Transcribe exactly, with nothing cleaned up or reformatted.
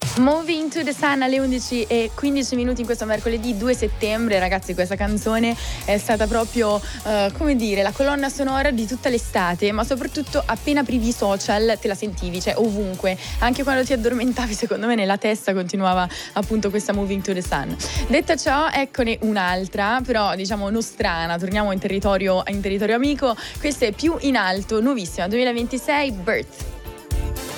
Moving to the Sun alle undici e quindici minuti in questo mercoledì due settembre. Ragazzi, questa canzone è stata proprio uh, come dire la colonna sonora di tutta l'estate, ma soprattutto appena aprivi i social te la sentivi, cioè ovunque, anche quando ti addormentavi secondo me nella testa continuava appunto questa Moving to the Sun. Detto ciò, eccone un'altra, però diciamo nostrana, torniamo in territorio, in territorio amico. Questa è più in alto, nuovissima, duemilaventisei, Birth.